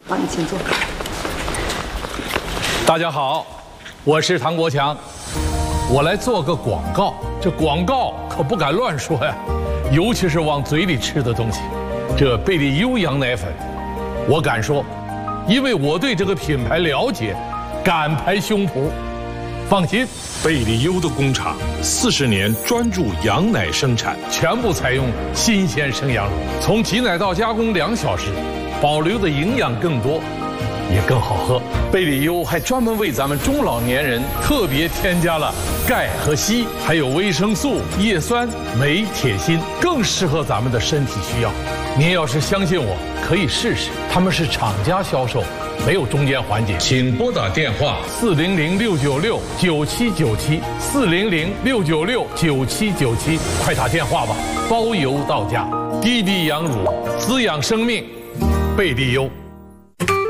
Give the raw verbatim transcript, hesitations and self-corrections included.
好，你请坐。 大家好，我是唐国强，我来做个广告。这广告可不敢乱说呀，尤其是往嘴里吃的东西。这贝利优羊奶粉，我敢说，因为我对这个品牌了解，敢拍胸脯。放心， 贝利优的工厂四十年专注羊奶生产， 全部采用新鲜生羊乳，从挤奶到加工两小时，保留的营养更多，也更好喝。贝利优还专门为咱们中老年人特别添加了钙和硒，还有维生素、叶酸、镁、铁、锌，更适合咱们的身体需要。您要是相信我，可以试试，他们是厂家销售，没有中间环节。请拨打电话四零零六九六九七九七四零零六九六九七九七，快打电话吧，包邮到家。低低羊乳，滋养生命，贝利优。